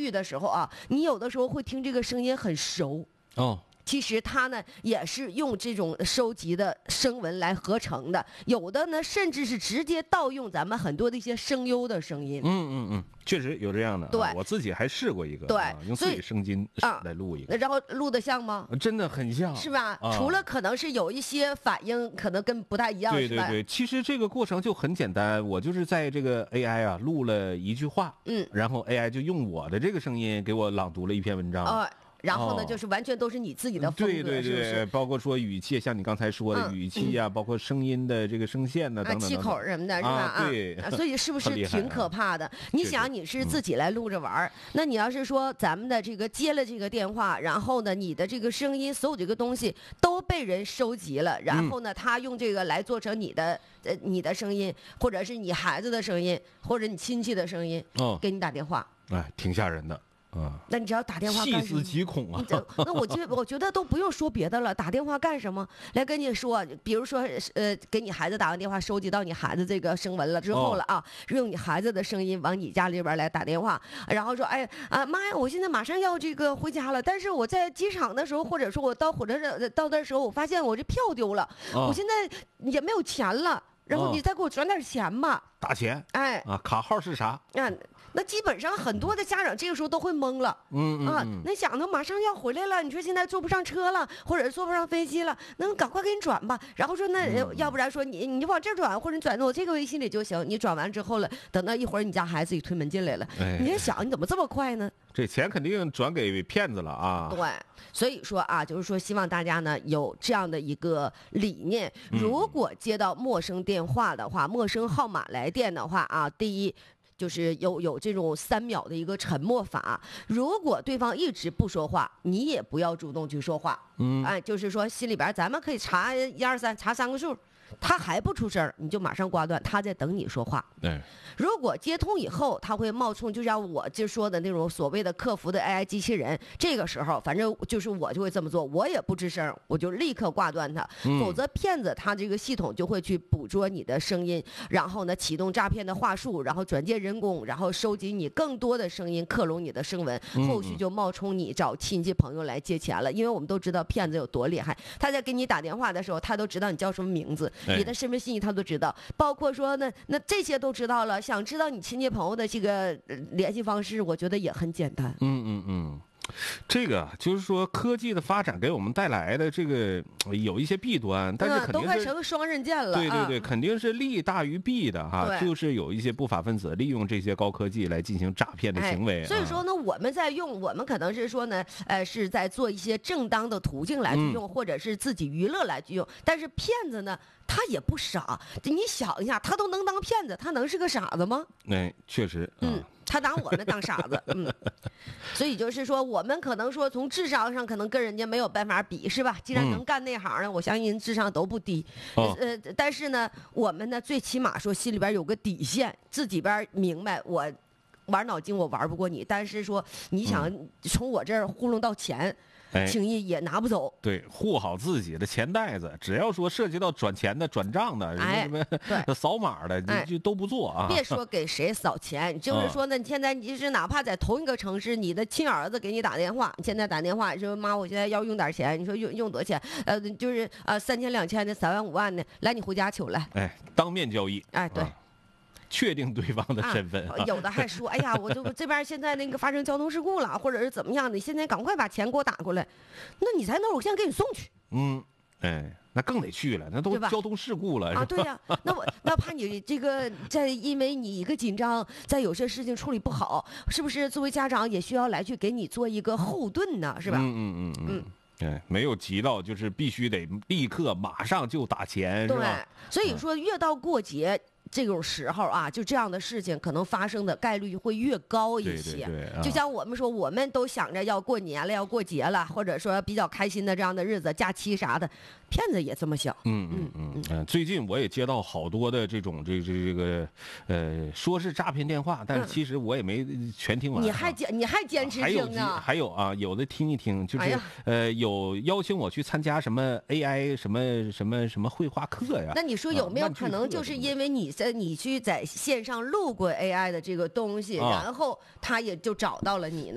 剧的时候啊，你有的时候会听这个声音很熟。 哦。 其实它呢也是用这种收集的声纹来合成的，有的呢甚至是直接盗用咱们很多的一些声优的声音。 确实有这样的。 对， 我自己还试过一个， 对， 用自己声音来录一个， 然后录的像吗？ 真的很像， 是吧？除了可能是有一些反应可能跟不太一样， 对对对，其实这个过程就很简单，我就是在这个 AI 啊录了一句话，然后 AI 就用我的这个声音给我朗读了一篇文章。 然后呢，就是完全都是你自己的风格， 对对对， 是不是？ 包括说语气，像你刚才说的语气啊，包括声音的这个声线呢，等等气口什么的，是吧？ 对， 所以是不是挺可怕的？你想，你是自己来录着玩那你要是说咱们的这个接了这个电话，然后呢，你的这个声音，所有这个东西都被人收集了，然后呢，他用这个来做成你的声音，或者是你孩子的声音，或者你亲戚的声音，给你打电话， 挺吓人的。 那你只要打电话干什么？ 细思极恐啊！ 那我觉得都不用说别的了，打电话干什么？来跟你说，比如说给你孩子打完电话，收集到你孩子这个声纹了之后了啊，用你孩子的声音往你家里边来打电话，然后说，妈呀，我现在马上要这个回家了，但是我在机场的时候，或者说我到火车站到那时候，我发现我这票丢了，我现在也没有钱了，然后你再给我转点钱吧。 打钱？卡号是啥？ 那基本上很多的家长这个时候都会懵了，那想他马上要回来了，你说现在坐不上车了，或者坐不上飞机了，那赶快给你转吧。然后说那要不然说你往这转，或者你转到我这个微信里就行。你转完之后了，等到一会儿你家孩子一推门进来了，你在想你怎么这么快呢？ 这钱肯定转给骗子了啊！ 对，所以说啊，就是说希望大家呢有这样的一个理念，如果接到陌生电话的话，陌生号码来电的话啊，第一。就是有这种3秒的一个沉默法，如果对方一直不说话，你也不要主动去说话，就是说心里边咱们可以查1、2、3，查3个数，他还不出声，你就马上挂断，他在等你说话。如果接通以后，他会冒充就像我就说的那种所谓的客服的 AI 机器人，这个时候反正就是我就会这么做，我也不吱声，我就立刻挂断它，否则骗子他这个系统就会去捕捉你的声音，然后呢启动诈骗的话术，然后转介人工，然后收集你更多的声音，克隆你的声纹，后续就冒充你找亲戚朋友来借钱了。因为我们都知道骗子有多厉害，他在给你打电话的时候，他都知道你叫什么名字，你的身份信息他都知道，包括说那这些都知道了。想知道你亲戚朋友的这个联系方式，我觉得也很简单。 这个就是说科技的发展给我们带来的这个有一些弊端，但是肯定是都快成个双刃剑了。 对对对，肯定是利大于弊的哈。就是有一些不法分子利用这些高科技来进行诈骗的行为。 所以说呢，我们在用，我们可能是说呢，是在做一些正当的途径来去用，或者是自己娱乐来去用。但是骗子呢，他也不傻，你想一下，他都能当骗子，他能是个傻子吗？ 确实， 他拿我们当傻子，所以就是说，我们可能说从智商上可能跟人家没有办法比，是吧？既然能干那行呢，我相信智商都不低。但是呢，我们呢最起码说心里边有个底线，自己边明白我玩脑筋我玩不过你，但是说你想从我这儿糊弄到钱。轻易也拿不走。 对，护好自己的钱袋子，只要说涉及到转钱的、转账的、什么扫码的，你就都不做啊。 别说给谁扫钱，就是说呢，现在你是哪怕在同一个城市，你的亲儿子给你打电话，现在打电话说妈，我现在要用点钱，你说用多少钱？就是3000、2000的、3万、5万的，来你回家取来。 当面交易。 对。 确定对方的身份， 有的还说，哎呀，我就这边现在那个发生交通事故了，或者是怎么样的，你现在赶快把钱给我打过来，那你才能我现在给你送去。 那更得去了，那都交通事故了对呀，那怕你这个再因为你一个紧张，再有些事情处理不好，是不是作为家长也需要来去给你做一个后盾呢？是吧？ 没有急到，就是必须得立刻马上就打钱，是吧？ 所以说越到过节。这种时候啊，就这样的事情可能发生的概率会越高一些。就像我们说，我们都想着要过年了，要过节了，或者说比较开心的这样的日子、假期啥的，骗子也这么想。 最近我也接到好多的这种这个说是诈骗电话，但是其实我也没全听完。 你还坚持听呢？ 还有啊，有的听一听，就是有邀请我去参加什么 AI 什么绘画课呀？ 那你说有没有可能就是因为你去在线上录过 AI 的这个东西，然后他也就找到了你呢？